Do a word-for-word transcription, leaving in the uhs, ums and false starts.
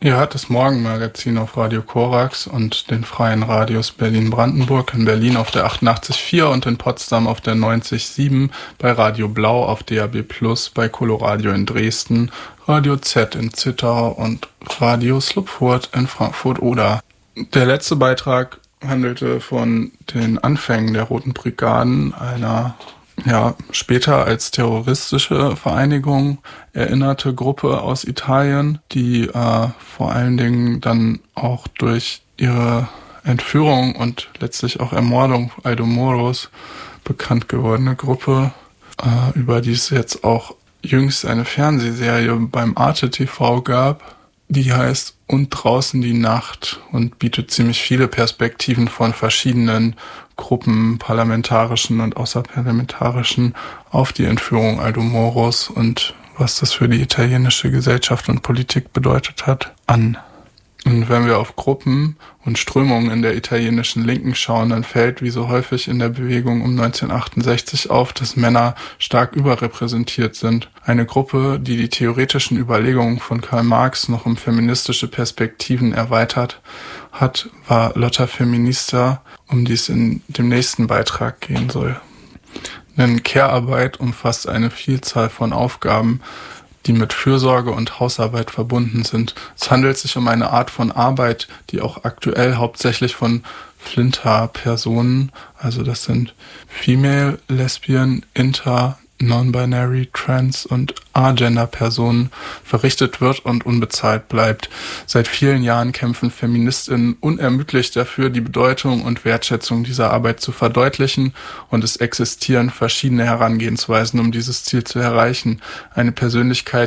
Ihr hört das Morgenmagazin auf Radio Korax und den freien Radios Berlin-Brandenburg, in Berlin auf der achtundachtzig Komma vier und in Potsdam auf der neunzig Komma sieben, bei Radio Blau auf D A B plus, bei Coloradio in Dresden, Radio Z in Zittau und Radio Slupfurt in Frankfurt-Oder. Der letzte Beitrag handelte von den Anfängen der Roten Brigaden, einer ja später als terroristische Vereinigung erinnerte Gruppe aus Italien, die äh, vor allen Dingen dann auch durch ihre Entführung und letztlich auch Ermordung Aldo Moros bekannt gewordene Gruppe, äh, über die es jetzt auch jüngst eine Fernsehserie beim Arte T V gab, die heißt Und draußen die Nacht und bietet ziemlich viele Perspektiven von verschiedenen Gruppen, parlamentarischen und außerparlamentarischen, auf die Entführung Aldo Moros und was das für die italienische Gesellschaft und Politik bedeutet hat, an. Und wenn wir auf Gruppen und Strömungen in der italienischen Linken schauen, dann fällt wie so häufig in der Bewegung um neunzehnhundertachtundsechzig auf, dass Männer stark überrepräsentiert sind. Eine Gruppe, die die theoretischen Überlegungen von Karl Marx noch um feministische Perspektiven erweitert hat, war Lotta Feminista, um die es in dem nächsten Beitrag gehen soll. Denn Care-Arbeit umfasst eine Vielzahl von Aufgaben, die mit Fürsorge und Hausarbeit verbunden sind. Es handelt sich um eine Art von Arbeit, die auch aktuell hauptsächlich von Flinter-Personen, also das sind Female, Lesbian, Inter, Non-Binary, Trans und Agender-Personen, verrichtet wird und unbezahlt bleibt. Seit vielen Jahren kämpfen FeministInnen unermüdlich dafür, die Bedeutung und Wertschätzung dieser Arbeit zu verdeutlichen, und es existieren verschiedene Herangehensweisen, um dieses Ziel zu erreichen. Eine Persönlichkeit,